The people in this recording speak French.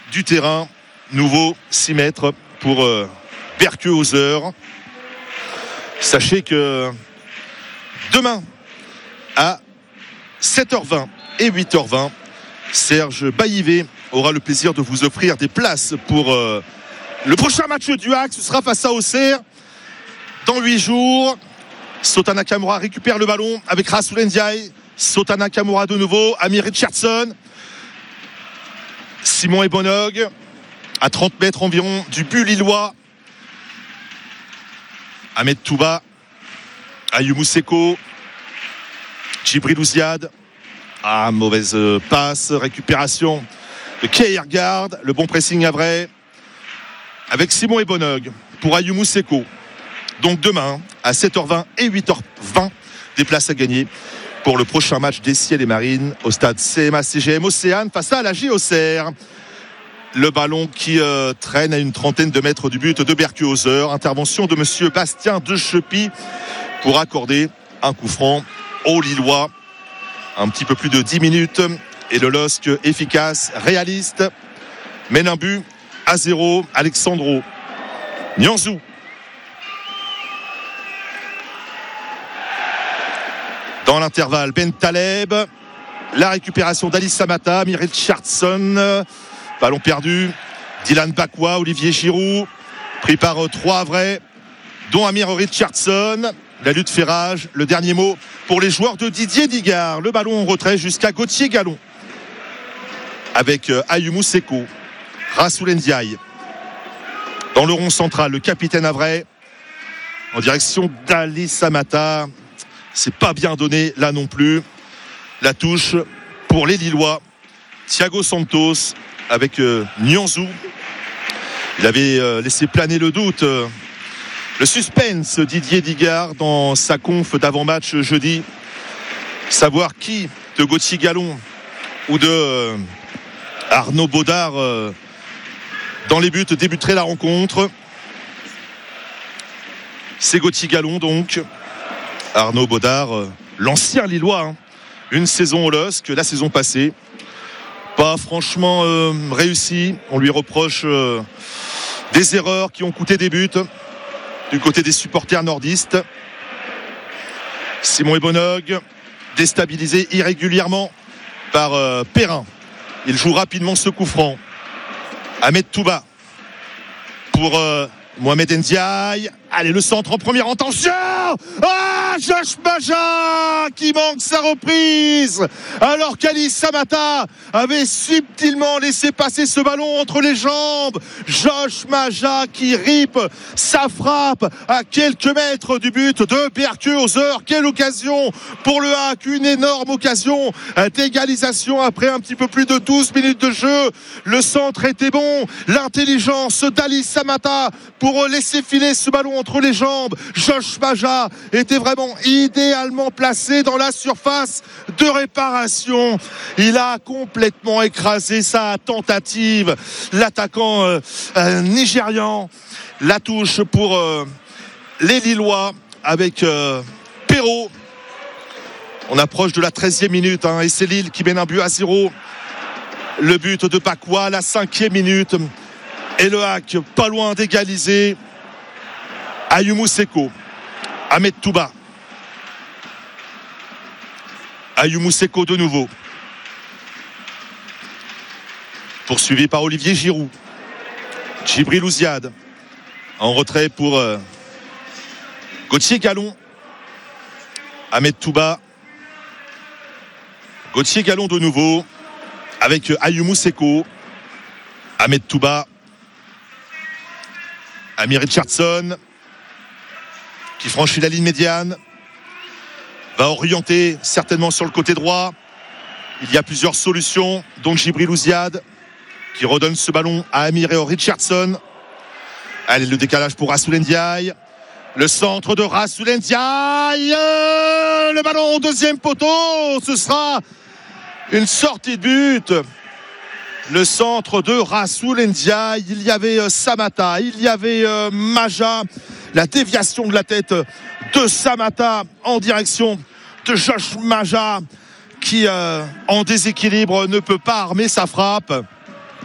du terrain. Nouveau 6 mètres pour Berke-Hauser. Sachez que demain à 7h20 et 8h20, Serge Baillivet aura le plaisir de vous offrir des places pour le prochain match du HAC. Ce sera face à Auxerre dans 8 jours. Sota Nakamura récupère le ballon avec Rasoul Ndiaye. Sota Nakamura de nouveau, Amir Richardson, Simon Ebonog à 30 mètres environ du but lillois. Ahmed Touba, Ayumou Seko, Djibril Ouziad. Mauvaise passe, récupération de Kjaergaard, le bon pressing à vrai avec Simon Ebonog pour Ayumou Seko. Donc demain à 7h20 et 8h20, des places à gagner pour le prochain match des Ciels et Marines au stade CMA-CGM Océane face à la Auxerre. Le ballon qui traîne à une trentaine de mètres du but de Berke-Hauser. Intervention de monsieur Bastien Dechepy pour accorder un coup franc aux Lillois. Un petit peu plus de 10 minutes et le LOSC efficace, réaliste, mène un but à 0. Alexandro Nianzou. Dans l'intervalle, Ben Taleb, la récupération d'Ali Samata, Amir Richardson, ballon perdu, Dylan Bakwa, Olivier Giroud, pris par 3 vrais, dont Amir Richardson. La lutte fait rage, le dernier mot pour les joueurs de Didier Digard. Le ballon en retrait jusqu'à Gauthier Gallon avec Ayumou Seko, Rasoul Ndiaye. Dans le rond central, le capitaine Avray en direction d'Ali Samata. C'est pas bien donné là non plus. La touche pour les Lillois. Thiago Santos avec Nianzou. Il avait laissé planer le doute, le suspense, Didier Digard dans sa conf d'avant-match jeudi. Savoir qui de Gauthier Gallon ou de Arnaud Baudard dans les buts débuterait la rencontre. C'est Gauthier Gallon donc. Arnaud Baudard, l'ancien Lillois, une saison au LOSC, la saison passée. Pas franchement réussi. On lui reproche des erreurs qui ont coûté des buts du côté des supporters nordistes. Simon Ebonog, déstabilisé irrégulièrement par Perrin. Il joue rapidement ce coup franc. Ahmed Touba pour Mohamed Ndiaye. Allez, le centre en première intention. Josh Maja qui manque sa reprise alors qu'Ali Samata avait subtilement laissé passer ce ballon entre les jambes. Josh Maja qui ripe sa frappe à quelques mètres du but de Berke-Hauser. Quelle occasion pour le HAC, une énorme occasion d'égalisation après un petit peu plus de 12 minutes de jeu. Le centre était bon, l'intelligence d'Ali Samata pour laisser filer ce ballon entre les jambes. Josh Maja était vraiment idéalement placé dans la surface de réparation. Il a complètement écrasé sa tentative. L'attaquant nigérian. La touche pour les Lillois avec Perrault. On approche de la 13e minute et c'est Lille qui mène un but à 0. Le but de Bakwa à la 5e minute. Et le HAC pas loin d'égaliser. Ayumou Seko, Ahmed Touba, Ayumou Seko de nouveau, poursuivi par Olivier Giroud. Djibril Ouziad en retrait pour Gauthier Gallon. Ahmed Touba, Gauthier Gallon de nouveau avec Ayumou Seko, Ahmed Touba, Amir Richardson qui franchit la ligne médiane, va orienter certainement sur le côté droit. Il y a plusieurs solutions, donc Djibril Ouziad qui redonne ce ballon à Amir Richardson. Allez, le décalage pour Rasoul Ndiaye, le centre de Rasoul Ndiaye, le ballon au deuxième poteau, ce sera une sortie de but. Le centre de Rasoul Ndiaye, il y avait Samata, il y avait Maja. La déviation de la tête de Samata en direction de Josh Maja qui en déséquilibre ne peut pas armer sa frappe.